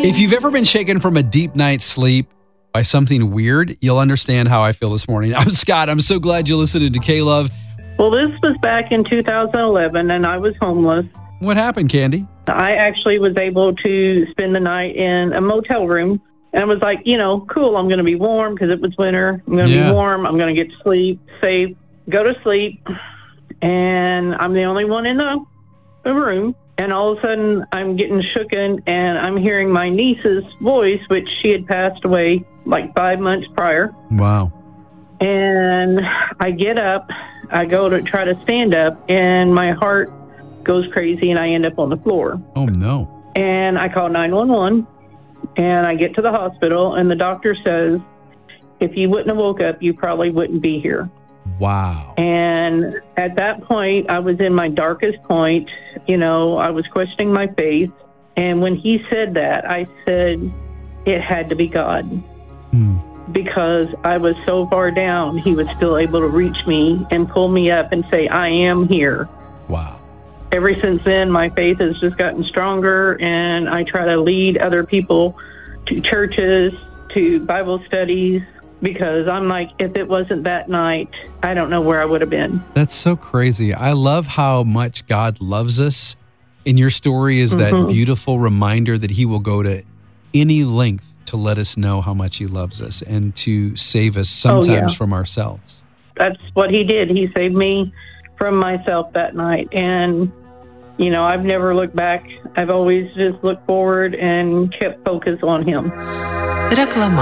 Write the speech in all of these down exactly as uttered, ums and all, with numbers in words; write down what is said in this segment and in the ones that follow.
If you've ever been shaken from a deep night's sleep by something weird, you'll understand how I feel this morning. I'm Scott. I'm so glad you're listening to K-Love. Well, this was back in two thousand eleven, and I was homeless. What happened, Candy? I actually was able to spend the night in a motel room. And I was like, you know, cool, I'm going to be warm because it was winter. I'm going to Yeah. be warm. I'm going to get to sleep, safe, go to sleep. And I'm the only one in the, the room. And all of a sudden, I'm getting shooken, and I'm hearing my niece's voice, which she had passed away like five months prior. Wow. And I get up, I go to try to stand up, and my heart goes crazy, and I end up on the floor. Oh, no. And I call nine one one, and I get to the hospital, and the doctor says, if you wouldn't have woke up, you probably wouldn't be here. Wow. And at that point, I was in my darkest point. You know, I was questioning my faith. And when he said that, I said, it had to be God. Hmm. Because I was so far down, he was still able to reach me and pull me up and say, I am here. Wow. Ever since then, my faith has just gotten stronger, and I try to lead other people to churches, to Bible studies, because I'm like, if it wasn't that night, I don't know where I would have been. That's so crazy. I love how much God loves us. And your story is that Mhm. beautiful reminder that he will go to any length to let us know how much he loves us and to save us sometimes Oh, yeah. from ourselves. That's what he did. He saved me from myself that night. And, you know, I've never looked back. I've always just looked forward and kept focus on him. Реклама.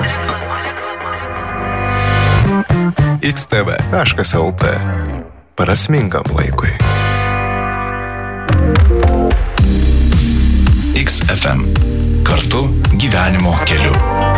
ікс те ве точка ел те. Prasmingam laikui. X F M. Kartu gyvenimo keliu.